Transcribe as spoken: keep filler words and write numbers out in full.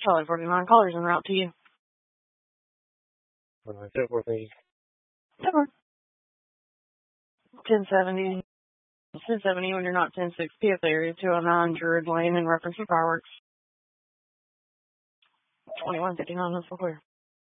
Charlie forty-nine callers en route to you. All right, ten four, thank you. Never. ten seventy. ten seventy when you're not ten six P F area, two oh nine Druid Lane in reference to fireworks. twenty-one fifty-nine, that's clear.